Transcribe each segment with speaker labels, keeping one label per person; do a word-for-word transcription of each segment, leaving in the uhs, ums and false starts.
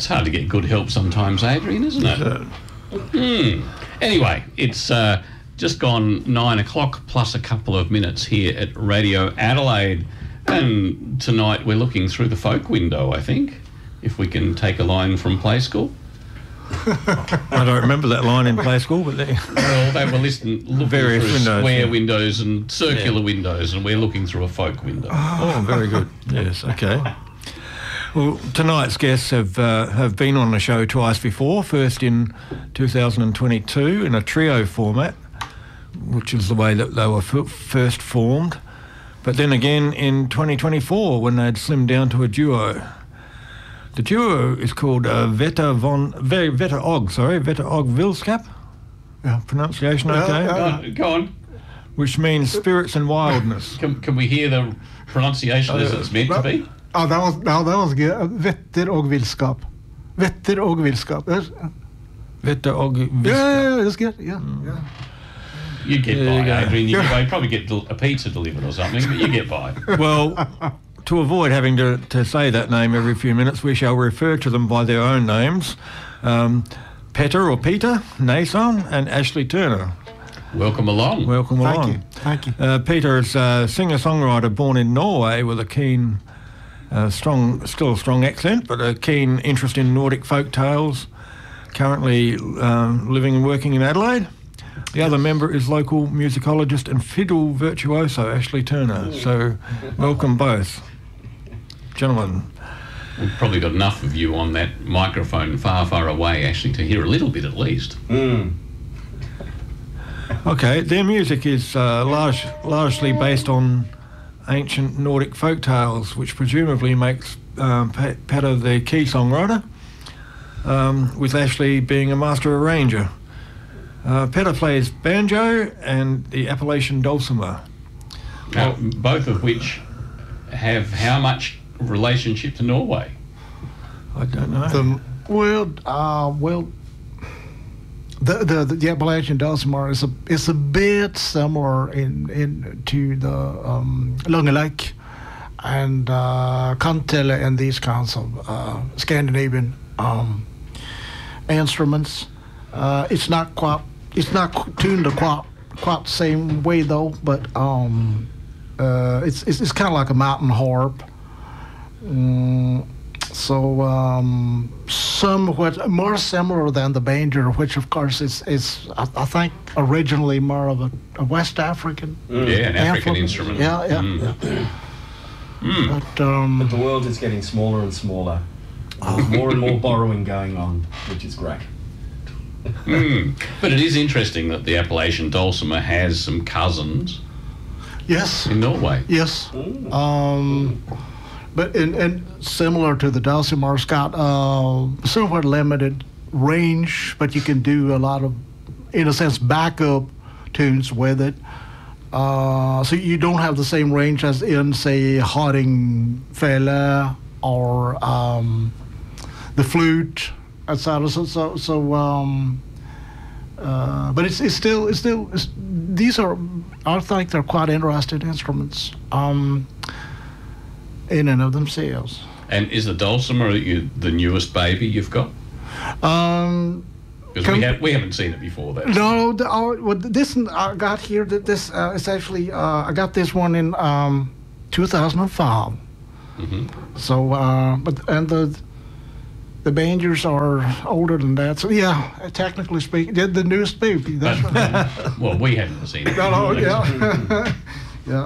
Speaker 1: hard to get good help sometimes, Adrian, isn't it?
Speaker 2: Uh,
Speaker 1: Hmm. Anyway, it's uh, just gone nine o'clock plus a couple of minutes here at Radio Adelaide. And tonight we're looking through the folk window, I think, if we can take a line from Play School.
Speaker 2: I don't remember that line in Play School, but they...
Speaker 1: Well, they were listening, looking
Speaker 2: Various
Speaker 1: through
Speaker 2: windows,
Speaker 1: square
Speaker 2: yeah.
Speaker 1: windows and circular yeah. windows, and we're looking through a folk window.
Speaker 2: Oh, very good. Yes, okay. Well, tonight's guests have uh, have been on the show twice before, first in two thousand twenty-two in a trio format, which is the way that they were f- first formed, but then again in twenty twenty-four when they'd slimmed down to a duo. The duo is called uh, Veta von... Ve- Veta Og, sorry, Veta Og Vilskap. Yeah, pronunciation okay?
Speaker 1: Go on. Go on.
Speaker 2: Which means spirits and wildness.
Speaker 1: Can, can we hear the pronunciation as it's meant to be?
Speaker 3: Ja, det var, ja, det var good. Vetter og villskap. Vetter og villskap.
Speaker 2: Vetter og villskap.
Speaker 3: Yeah, yeah, that's good. Yeah, mm. yeah.
Speaker 1: You get
Speaker 2: There
Speaker 1: by,
Speaker 2: you go.
Speaker 1: Adrian. You get by. You probably get del- a pizza delivered or something, but you get by.
Speaker 2: Well, to avoid having to, to say that name every few minutes, we shall refer to them by their own names. Um, Petter or Peter Nason and Ashley Turner.
Speaker 1: Welcome along.
Speaker 2: Welcome
Speaker 3: Thank
Speaker 2: along.
Speaker 3: you. Thank you.
Speaker 2: Uh, Peter is a singer-songwriter born in Norway with a keen... Uh, strong, still a strong accent, but a keen interest in Nordic folk tales. Currently um, living and working in Adelaide. The other member is local musicologist and fiddle virtuoso Ashley Turner. So, welcome both, gentlemen.
Speaker 1: We've probably got enough of you on that microphone far, far away, actually, to hear a little bit at least.
Speaker 4: Mm.
Speaker 2: Okay, their music is uh, large, largely based on ancient Nordic folk tales, which presumably makes um, Pat- Petter the key songwriter, um, with Ashley being a master arranger. Uh, Petter plays banjo and the Appalachian dulcimer.
Speaker 1: Now, both of which have how much relationship to Norway?
Speaker 2: I don't know.
Speaker 3: The, well, uh, well, the the the Appalachian dulcimer is a is a bit similar in in to the um, Lungelike and uh, Kantele and these kinds of uh, Scandinavian um, instruments. Uh, it's not quite it's not tuned the quite quite the same way though, but um, uh, it's it's, it's kind of like a mountain harp. Mm, So um, somewhat more similar than the banjo, which of course is, is I, I think originally more of a, a West African.
Speaker 1: Mm. Yeah, an African
Speaker 3: Afro-
Speaker 1: instrument.
Speaker 3: Yeah, yeah.
Speaker 1: Mm.
Speaker 3: yeah.
Speaker 1: Mm.
Speaker 3: But, um,
Speaker 4: But the world is getting smaller and smaller. There's more and more borrowing going on, which is great.
Speaker 1: Mm. But it is interesting that the Appalachian dulcimer has some cousins
Speaker 3: yes,
Speaker 1: in Norway.
Speaker 3: yes.
Speaker 4: Mm.
Speaker 3: Um, but in, in similar to the dulcimer, it's got uh, somewhat limited range, but you can do a lot of, in a sense, backup tunes with it. Uh, so you don't have the same range as in, say, Hardingfele or um, the flute, et cetera. So, so, so um, uh, but it's it's still it's still it's, these are I think they're quite interesting instruments um, in and of themselves.
Speaker 1: And is the dulcimer you, the newest baby you've got?
Speaker 3: Um,
Speaker 1: Because we, have, we haven't seen it before. That
Speaker 3: No, the, our, well, this I got here. This uh, is actually uh, I got this one in um, two thousand five.
Speaker 1: Mm-hmm.
Speaker 3: So, uh, but and the the banjos are older than that. So yeah, technically speaking, the, the newest baby. That's
Speaker 1: But,
Speaker 3: right.
Speaker 1: well, we haven't seen it.
Speaker 3: No, no, yeah, yeah.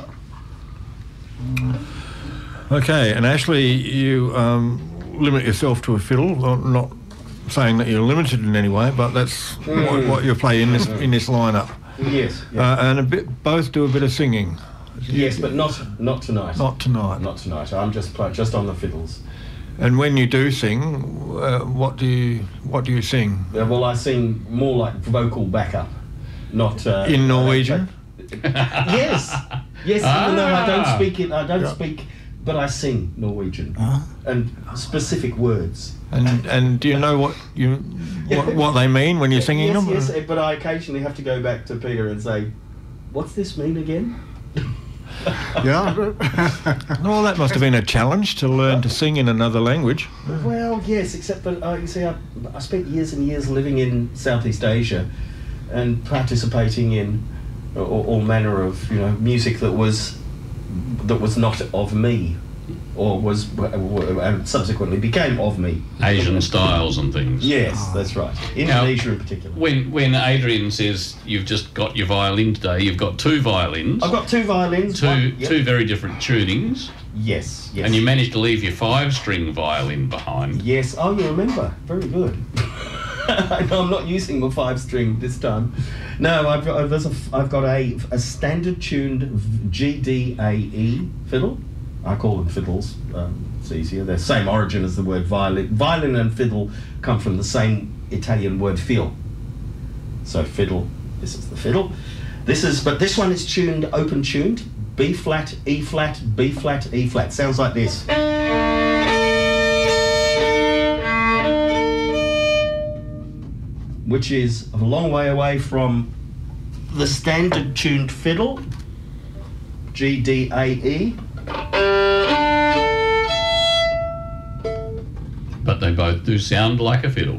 Speaker 2: Okay, and Ashley, you um, limit yourself to a fiddle. Not, not saying that you're limited in any way, but that's
Speaker 4: Mm.
Speaker 2: what, what you play in this in this lineup.
Speaker 4: Yes. yes.
Speaker 2: Uh, and a bit, both do a bit of singing.
Speaker 4: yes, but not not tonight.
Speaker 2: Not tonight.
Speaker 4: Not tonight. I'm just play, just on the fiddles.
Speaker 2: And when you do sing, uh, what do you what do you sing?
Speaker 4: Yeah, well, I sing more like vocal backup, not uh,
Speaker 2: In Norwegian?
Speaker 4: yes, yes. Even though I don't
Speaker 1: Ah.
Speaker 4: speak it, I don't
Speaker 3: Yeah.
Speaker 4: speak, but I sing Norwegian
Speaker 3: Uh-huh.
Speaker 4: and specific words.
Speaker 2: And and do you know what you what, what they mean when you're singing
Speaker 4: yes,
Speaker 2: them?
Speaker 4: Yes, but I occasionally have to go back to Peter and say, "What's this mean again?"
Speaker 3: Yeah.
Speaker 2: Well, that must have been a challenge to learn to sing in another language.
Speaker 4: Well, yes, except that uh, you see, I, I spent years and years living in Southeast Asia and participating in all, all manner of you know music that was that was not of me, or was and subsequently became of me.
Speaker 1: Asian styles and things.
Speaker 4: Yes, that's right. Indonesia in particular.
Speaker 1: When when Adrian says you've just got your violin today, you've got two violins.
Speaker 4: I've got two violins.
Speaker 1: Two
Speaker 4: one, yep.
Speaker 1: two very different tunings.
Speaker 4: Yes, yes.
Speaker 1: And you managed to leave your five-string violin behind.
Speaker 4: Yes. Oh, you remember? Very good. No, I'm not using my five-string this time. No, I've got there's a I've got a a standard tuned G D A E fiddle. I call them fiddles. Um, it's easier. They're the same origin as the word violin. Violin and fiddle come from the same Italian word fil. So fiddle. This is the fiddle. This is, but this one is tuned open tuned. B flat, E flat, B flat, E flat. Sounds like this. Which is a long way away from the standard tuned fiddle, G D A E.
Speaker 1: But they both do sound like a fiddle.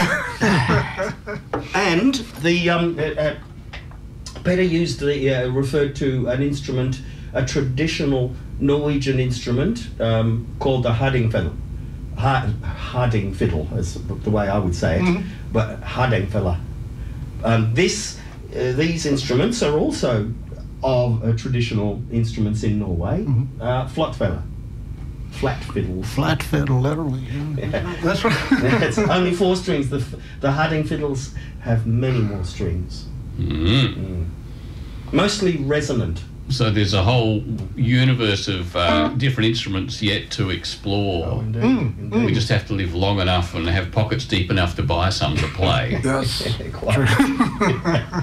Speaker 4: And the um, uh, uh, Peter used the uh, referred to an instrument, a traditional Norwegian instrument um, called the harding fiddle. Ha- harding fiddle is the way I would say it, mm-hmm. but hardingfella. Um, this uh, these instruments are also of uh, traditional instruments in Norway. Mm-hmm. Uh, flatfella. Flat fiddle.
Speaker 3: Flat fiddle, literally. Yeah.
Speaker 4: Yeah.
Speaker 3: That's right.
Speaker 4: It's only four strings. The the harding fiddles have many more strings.
Speaker 1: Mm.
Speaker 4: Mm. Mostly resonant.
Speaker 1: So there's a whole universe of uh, different instruments yet to explore.
Speaker 4: Oh, indeed.
Speaker 3: Mm.
Speaker 4: indeed.
Speaker 1: We just have to live long enough and have pockets deep enough to buy some to play.
Speaker 3: Yes.
Speaker 4: Yeah, quite.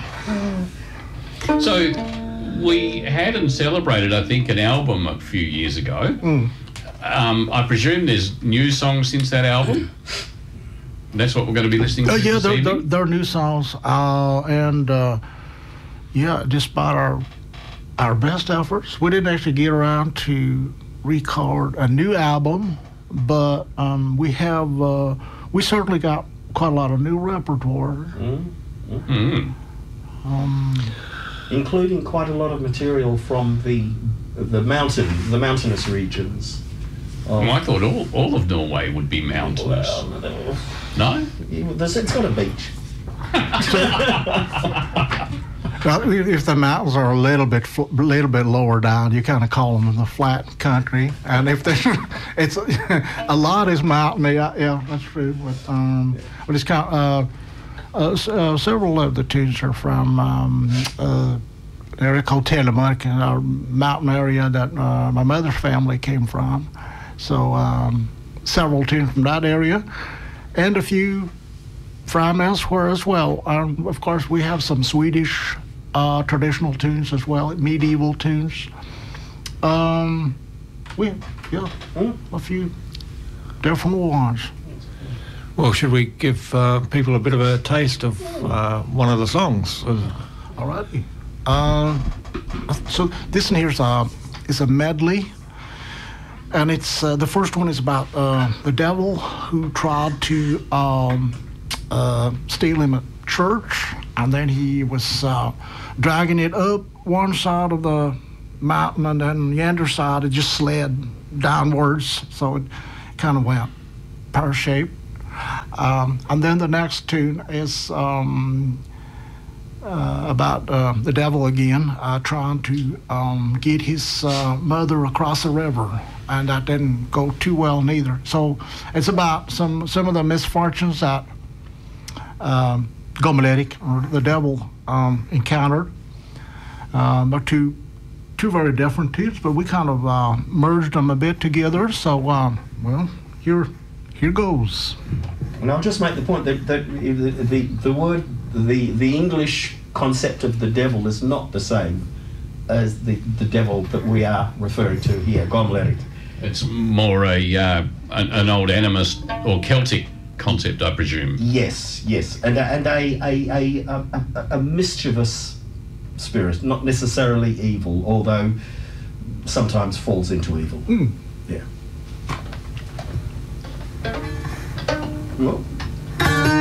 Speaker 1: So we had and celebrated, I think, an album a few years ago.
Speaker 3: Mm.
Speaker 1: Um, I presume there's new songs since that album? That's what we're going to be listening to
Speaker 3: Oh yeah,
Speaker 1: this
Speaker 3: they're, they're,
Speaker 1: evening?
Speaker 3: they're new songs, uh, and uh, yeah, despite our our best efforts, we didn't actually get around to record a new album, but um, we have uh, we certainly got quite a lot of new repertoire.
Speaker 4: Mm. Mm.
Speaker 1: Mm.
Speaker 3: Um,
Speaker 4: Including quite a lot of material from the the mountain, the mountainous regions. Of,
Speaker 1: Well, I thought all, all of Norway would be mountainous.
Speaker 4: well,
Speaker 1: No?
Speaker 4: there's, it's got a beach.
Speaker 3: Well, if the mountains are a little bit fl- little bit lower down, you kind of call them the flat country. And if there's, it's a lot is mountainy. Yeah, yeah, that's true. But um, but it's kind of, uh, uh, s- uh, several of the tunes are from um, uh, an area called Telemark, a mountain area that uh, my mother's family came from. So um, several tunes from that area, and a few from elsewhere as well. Um, of course, we have some Swedish uh, traditional tunes as well, medieval tunes. Um, we, yeah,
Speaker 4: Hmm?
Speaker 3: a few different ones.
Speaker 2: Well, should we give uh, people a bit of a taste of uh, one of the songs?
Speaker 3: All righty. Uh, so this one here's a, is a medley. And it's uh, the first one is about uh, the devil who tried to um, uh, steal him at church, and then he was uh, dragging it up one side of the mountain, and then the other side it just slid downwards, so it kind of went pear-shaped. Um, and then the next tune is um, uh, about uh, the devil again uh, trying to um, get his uh, mother across the river. And that didn't go too well neither. So it's about some some of the misfortunes that um, Gomelerik, or the devil, um, encountered. Um, but two two very different tunes, but we kind of uh, merged them a bit together. So um, well, here here goes.
Speaker 4: And I'll just make the point that, that the, the the word the the English concept of the devil is not the same as the the devil that we are referring to here, Gomelerik.
Speaker 1: It's more a uh, an, an old animist or Celtic concept, I presume.
Speaker 4: Yes, yes, and a, and a a, a, a, a, a mischievous spirit, not necessarily evil, although sometimes falls into evil.
Speaker 3: Mm.
Speaker 4: Yeah. Well,